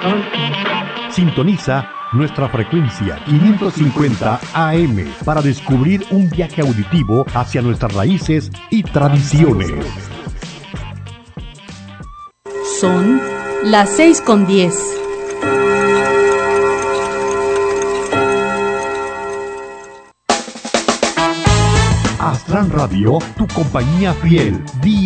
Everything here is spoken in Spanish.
Sintoniza nuestra frecuencia 550 AM para descubrir un viaje auditivo hacia nuestras raíces y tradiciones. Son las 6:10. Astran Radio, tu compañía fiel.